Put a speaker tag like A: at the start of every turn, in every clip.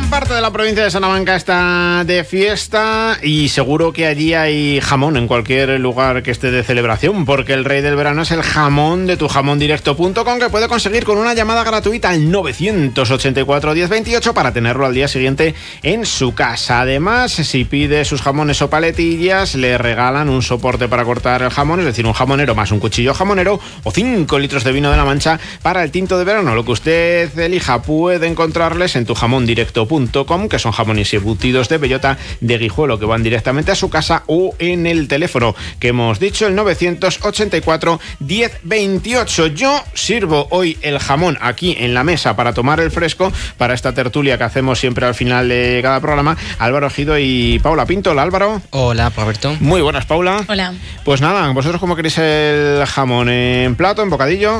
A: Gran parte de la provincia de Salamanca está de fiesta y seguro que allí hay jamón en cualquier lugar que esté de celebración, porque el rey del verano es el jamón de tujamondirecto.com, que puede conseguir con una llamada gratuita al 984 1028 para tenerlo al día siguiente en su casa. Además, si pide sus jamones o paletillas, le regalan un soporte para cortar el jamón, es decir, un jamonero más un cuchillo jamonero, o 5 litros de vino de la Mancha para el tinto de verano. Lo que usted elija puede encontrarles en tujamondirecto.com, que son jamones y embutidos de bellota, de Guijuelo, que van directamente a su casa, o en el teléfono que hemos dicho, el 984 1028. Yo sirvo hoy el jamón aquí en la mesa para tomar el fresco, para esta tertulia que hacemos siempre al final de cada programa. Álvaro Ejido y Paula Pinto. Hola, Álvaro.
B: Hola, Roberto.
A: Muy buenas, Paula.
C: Hola.
A: Pues nada, ¿vosotros cómo queréis el jamón? ¿En plato, en bocadillo?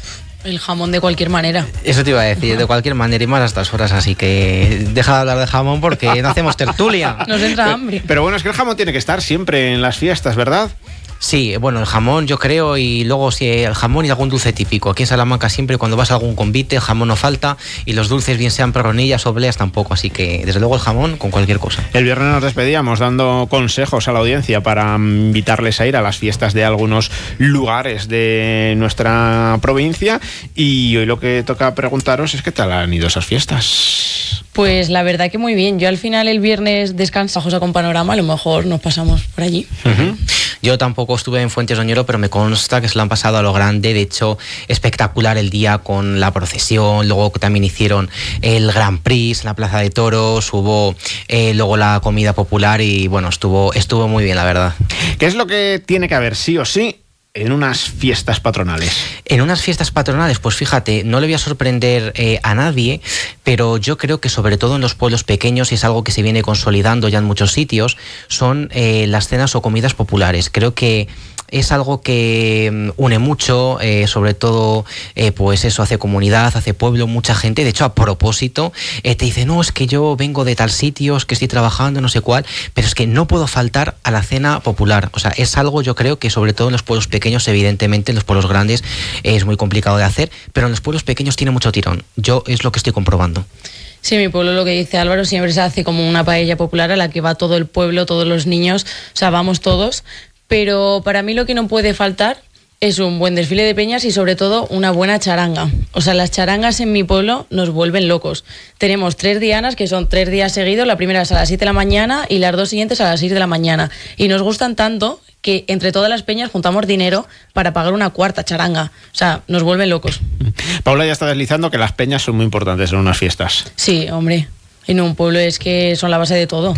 C: El jamón de cualquier manera.
B: Eso te iba a decir, de cualquier manera, y más a estas horas, así que deja de hablar de jamón porque no hacemos tertulia.
C: Nos entra hambre.
A: Pero bueno, es que el jamón tiene que estar siempre en las fiestas, ¿verdad?
B: Sí, bueno, el jamón yo creo, y luego sí, el jamón y algún dulce típico. Aquí en Salamanca siempre cuando vas a algún convite el jamón no falta, y los dulces, bien sean perronillas o obleas, tampoco, así que desde luego el jamón con cualquier cosa.
A: El viernes nos despedíamos dando consejos a la audiencia para invitarles a ir a las fiestas de algunos lugares de nuestra provincia, y hoy lo que toca preguntaros es ¿qué tal han ido esas fiestas?
C: Pues la verdad que muy bien. Yo al final el viernes descanso José con Panorama, a lo mejor nos pasamos por allí.
A: Uh-huh.
B: Yo tampoco estuve en Fuentes de Oñoro, pero me consta que se lo han pasado a lo grande. De hecho, espectacular el día con la procesión. Luego también hicieron el Grand Prix en la Plaza de Toros. Hubo luego la comida popular y bueno, estuvo muy bien, la verdad.
A: ¿Qué es lo que tiene que haber sí o sí en unas fiestas patronales?
B: En unas fiestas patronales, pues fíjate, no le voy a sorprender a nadie, pero yo creo que sobre todo en los pueblos pequeños, y es algo que se viene consolidando ya en muchos sitios, son las cenas o comidas populares. Creo que es algo que une mucho, sobre todo, pues eso, hace comunidad, hace pueblo, mucha gente. De hecho, a propósito, te dice, no, es que yo vengo de tal sitio, es que estoy trabajando, no sé cuál, pero es que no puedo faltar a la cena popular. O sea, es algo, yo creo que sobre todo en los pueblos pequeños, evidentemente, en los pueblos grandes es muy complicado de hacer, pero en los pueblos pequeños tiene mucho tirón. Yo es lo que estoy comprobando.
C: Sí, en mi pueblo, lo que dice Álvaro, siempre se hace como una paella popular a la que va todo el pueblo, todos los niños, o sea, vamos todos. Pero para mí lo que no puede faltar es un buen desfile de peñas y sobre todo una buena charanga. O sea, las charangas en mi pueblo nos vuelven locos. Tenemos 3 dianas, que son 3 días seguidos. La primera es a las 7 de la mañana y las 2 siguientes a las 6 de la mañana. Y nos gustan tanto que entre todas las peñas juntamos dinero para pagar una cuarta charanga. O sea, nos vuelven locos.
A: Paula ya está deslizando que las peñas son muy importantes en unas fiestas.
C: Sí, hombre. En un pueblo es que son la base de todo.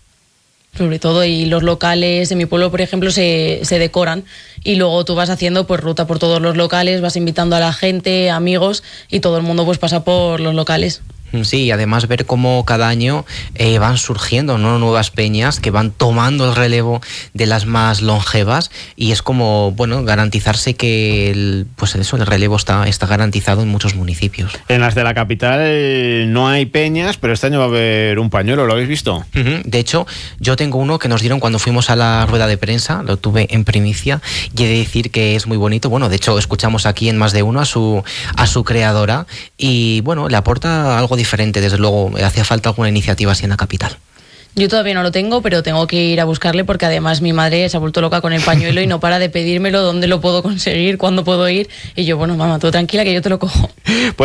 C: Sobre todo, y los locales en mi pueblo, por ejemplo, se decoran, y luego tú vas haciendo pues ruta por todos los locales, vas invitando a la gente, amigos, y todo el mundo pues pasa por los locales.
B: Sí, y además ver cómo cada año van surgiendo, ¿no?, nuevas peñas que van tomando el relevo de las más longevas, y es como, bueno, garantizarse que el relevo está garantizado en muchos municipios.
A: En las de la capital no hay peñas, pero este año va a haber un pañuelo, ¿lo habéis visto?
B: Uh-huh. De hecho, yo tengo uno que nos dieron cuando fuimos a la rueda de prensa, lo tuve en primicia, y he de decir que es muy bonito. Bueno, de hecho, escuchamos aquí en Más de Uno a su creadora, y bueno, le aporta algo diferente, desde luego. Hacía falta alguna iniciativa así en la capital.
C: Yo todavía no lo tengo, pero tengo que ir a buscarle, porque además mi madre se ha vuelto loca con el pañuelo y no para de pedírmelo, dónde lo puedo conseguir, cuándo puedo ir, y yo, bueno, mamá, tú tranquila que yo te lo cojo.